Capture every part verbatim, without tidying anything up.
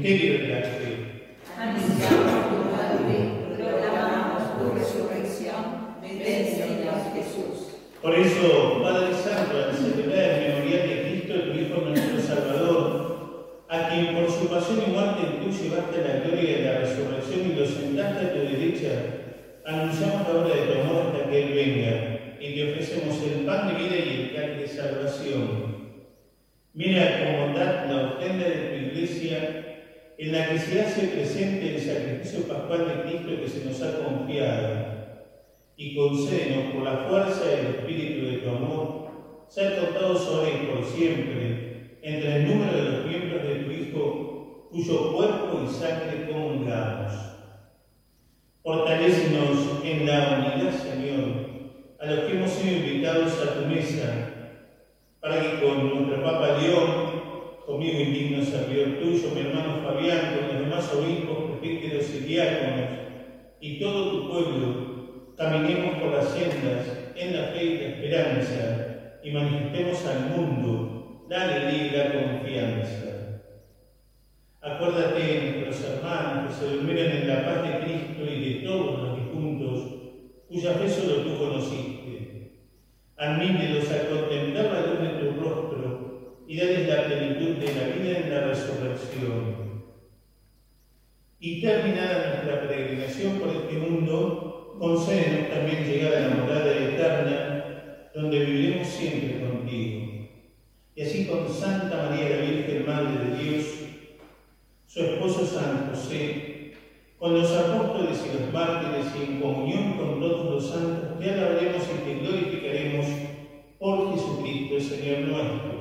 misterio de la fe. Anunciamos tu muerte, proclamamos tu resurrección. Ven, Señor Jesús. Por eso, Padre Santo, al celebrar el memorial de Cristo, tu Hijo nuestro Salvador, a quien por su pasión y muerte tú llevaste a la gloria de la resurrección y lo sentaste a tu derecha, anunciamos la obra de tu amor hasta que Él venga, y te ofrecemos el pan de vida y el cáliz de salvación. Mira con bondad la ofrenda de tu Iglesia, en la que se hace presente el sacrificio pascual de Cristo que se nos ha confiado, y concédenos por la fuerza del Espíritu de tu amor, ser contados ahora y por siempre entre el número de los miembros de tu Hijo, cuyo cuerpo y sangre comulgamos. Fortalécenos en la unidad, Señor, a los que hemos sido invitados a tu mesa, para que con nuestro Papa León, conmigo indigno servidor tuyo, mi hermano Fabián, con los demás obispos, presbíteros y diáconos, y todo tu pueblo, caminemos por las sendas en la fe y la esperanza, y manifestemos al mundo la alegría y la confianza. Acuérdate de nuestros hermanos que se durmieron en la paz de Cristo y de todos los difuntos, cuya fe solo tú conociste. Admítelos a contemplar la luz de tu rostro y dales la plenitud de la vida en la resurrección. Y terminada nuestra peregrinación por este mundo, concédenos también llegar a la morada eterna, donde viviremos siempre contigo. Y así con Santa María la Virgen, Madre de Dios, su esposo San José, con los apóstoles y los mártires y en comunión con todos los santos, te alabaremos y te glorificaremos por Jesucristo, Señor nuestro.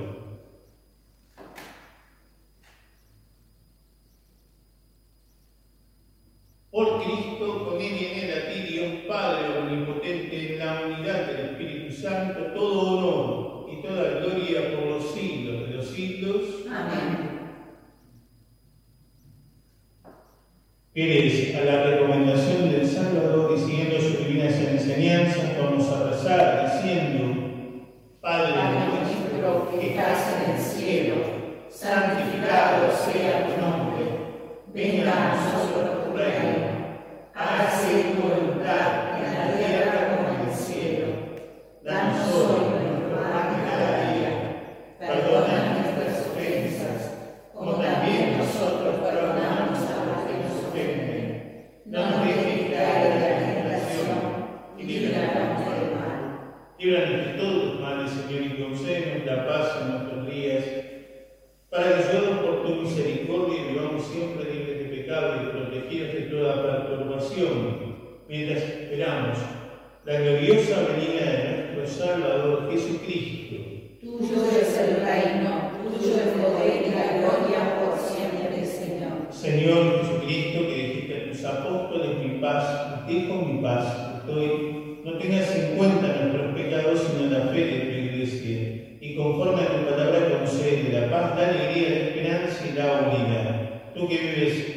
Por Cristo, con Él y en Él, a ti, Dios Padre omnipotente, en la unidad del Espíritu Santo, todo honor y toda gloria por los siglos de los siglos. Amén. Fieles a la recomendación del Salvador y siguiendo sus divinas enseñanzas, vamos a rezar diciendo: Padre nuestro que estás en el cielo, santificado sea tu nombre. Venga a nosotros tu reino. Hágase tu voluntad en la tierra como en el cielo. Danos hoy nuestro pan de cada día. Perdona nuestras ofensas, como también nosotros perdonamos a los que nos ofenden. No nos dejes caer en la tentación y líbranos del mal. Líbranos de todos los males, Señor, y concédenos la paz en nuestros días, para que, ayudados por tu misericordia, vivamos siempre libres de pecado y protegidos de toda perturbación, mientras esperamos la gloriosa venida de nuestro Salvador Jesucristo. Tuyo es el reino, tuyo el poder y la gloria por siempre, Señor. Señor Jesucristo, que dijiste a tus apóstoles: mi paz, os dejo mi paz, os doy. No tengas en cuenta nuestros pecados, sino la fe de tu Iglesia. Y conforme a tu palabra concede la paz, la alegría, la esperanza y la unidad. Tú que vives